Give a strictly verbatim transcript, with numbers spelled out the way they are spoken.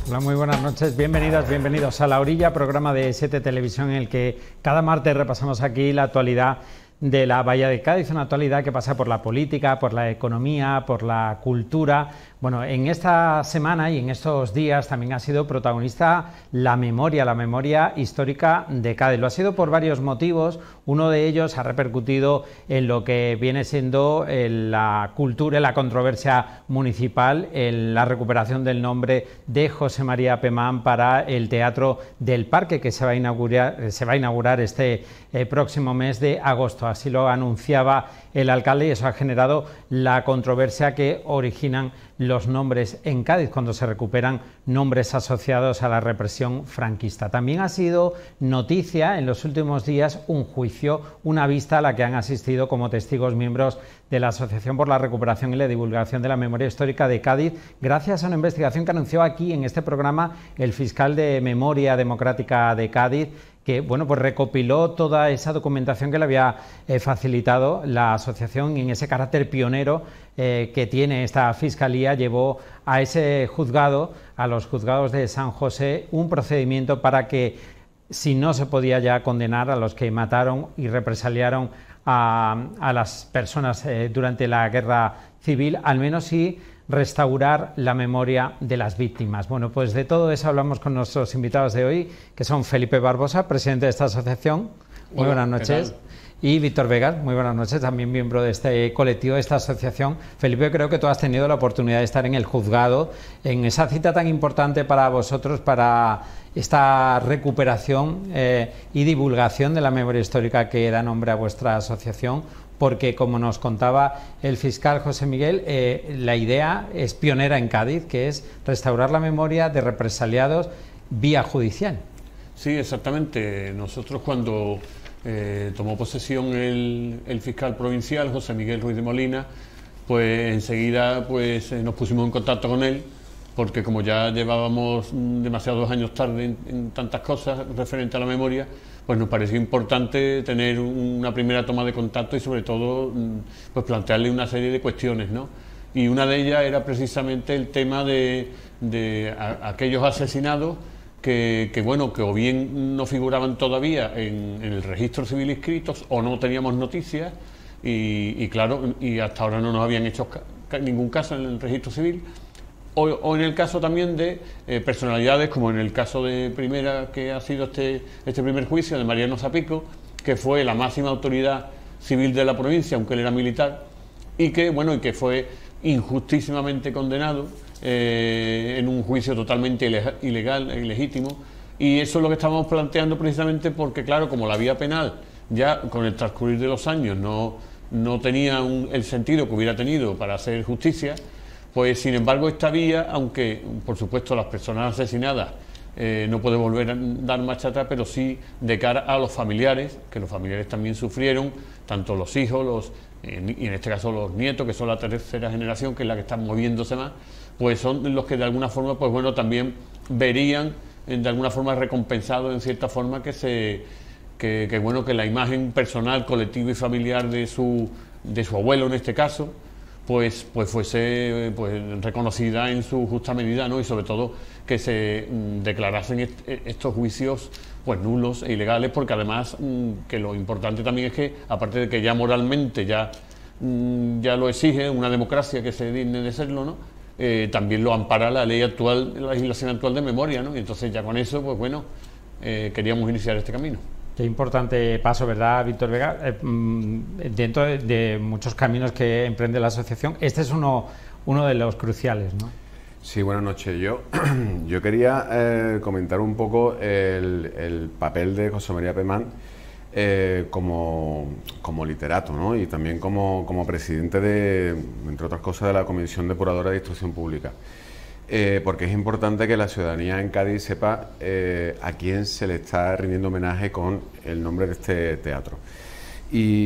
Hola, muy buenas noches, bienvenidas, bienvenidos a La Orilla, programa de siete Televisión en el que cada martes repasamos aquí la actualidad de la Bahía de Cádiz, una actualidad que pasa por la política, por la economía, por la cultura. Bueno, en esta semana y en estos días también ha sido protagonista la memoria, la memoria histórica de Cádiz. Lo ha sido por varios motivos. Uno de ellos ha repercutido en lo que viene siendo la cultura y la controversia municipal, en la recuperación del nombre de José María Pemán para el Teatro del Parque, que se va a inaugurar, se va a inaugurar este eh, próximo mes de agosto. Así lo anunciaba el alcalde y eso ha generado la controversia que originan los nombres en Cádiz cuando se recuperan nombres asociados a la represión franquista. También ha sido noticia en los últimos días un juicio, una vista a la que han asistido como testigos miembros de la Asociación por la Recuperación y la Divulgación de la Memoria Histórica de Cádiz, gracias a una investigación que anunció aquí en este programa el fiscal de Memoria Democrática de Cádiz, que bueno, pues recopiló toda esa documentación que le había eh, facilitado la asociación y en ese carácter pionero eh, que tiene esta fiscalía llevó a ese juzgado, a los juzgados de San José, un procedimiento para que, si no se podía ya condenar a los que mataron y represaliaron a, a las personas eh, durante la guerra civil, al menos sí restaurar la memoria de las víctimas. Bueno, pues de todo eso hablamos con nuestros invitados de hoy, que son Felipe Barbosa, presidente de esta asociación. Muy Hola, buenas noches. Y Víctor Vegas, muy buenas noches, también miembro de este colectivo, de esta asociación. Felipe, creo que tú has tenido la oportunidad de estar en el juzgado, en esa cita tan importante para vosotros, para esta recuperación eh, y divulgación de la memoria histórica que da nombre a vuestra asociación, porque, como nos contaba el fiscal José Miguel, eh, la idea es pionera en Cádiz, que es restaurar la memoria de represaliados vía judicial. Sí, exactamente. Nosotros cuando eh, tomó posesión el, el fiscal provincial, José Miguel Ruiz de Molina, pues enseguida pues, eh, nos pusimos en contacto con él, porque como ya llevábamos demasiados años tarde en, en tantas cosas referentes a la memoria, pues nos pareció importante tener una primera toma de contacto y sobre todo pues plantearle una serie de cuestiones, ¿no? Y una de ellas era precisamente el tema de, de a, aquellos asesinados que, que, bueno, que o bien no figuraban todavía en, en el registro civil inscritos o no teníamos noticias y, y claro, y hasta ahora no nos habían hecho ca ningún caso en el registro civil. O, o en el caso también de eh, personalidades, como en el caso de primera que ha sido este, este primer juicio de Mariano Zapico, que fue la máxima autoridad civil de la provincia, aunque él era militar, y que, bueno, y que fue injustísimamente condenado eh, en un juicio totalmente ilegal e ilegítimo. Y eso es lo que estábamos planteando precisamente porque, claro, como la vía penal ya con el transcurrir de los años no, no tenía un, el sentido que hubiera tenido para hacer justicia, pues sin embargo esta vía, aunque por supuesto las personas asesinadas eh, no puede volver a dar marcha atrás, pero sí de cara a los familiares, que los familiares también sufrieron, tanto los hijos, los eh, y en este caso los nietos, que son la tercera generación, que es la que está moviéndose más, pues son los que de alguna forma, pues bueno, también verían eh, de alguna forma recompensado en cierta forma que se que, que bueno que la imagen personal, colectiva y familiar de su de su abuelo en este caso, pues, pues fuese pues, reconocida en su justa medida, ¿no? Y sobre todo que se mm, declarasen est estos juicios pues nulos e ilegales, porque además mm, que lo importante también es que, aparte de que ya moralmente ya, mm, ya lo exige una democracia que se digne de serlo, ¿no? Eh, también lo ampara la ley actual, la legislación actual de memoria, ¿no? Y entonces ya con eso, pues bueno, eh, queríamos iniciar este camino. Qué importante paso, ¿verdad, Víctor Vega? Eh, dentro de, de muchos caminos que emprende la asociación, este es uno, uno de los cruciales, ¿no? Sí, buenas noches. Yo, yo quería eh, comentar un poco el, el papel de José María Pemán eh, como, como literato, ¿no? Y también como, como presidente de, entre otras cosas, de la Comisión Depuradora de Instrucción Pública. Eh, porque es importante que la ciudadanía en Cádiz sepa eh, a quién se le está rindiendo homenaje con el nombre de este teatro. Y